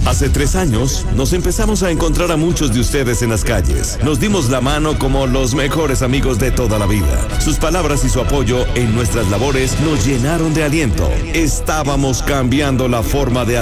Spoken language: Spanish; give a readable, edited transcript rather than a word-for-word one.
Hace 3 años, nos empezamos a encontrar a muchos de ustedes en las calles. Nos dimos la mano como los mejores amigos de toda la vida. Sus palabras y su apoyo en nuestras labores nos llenaron de aliento. Estábamos cambiando la forma de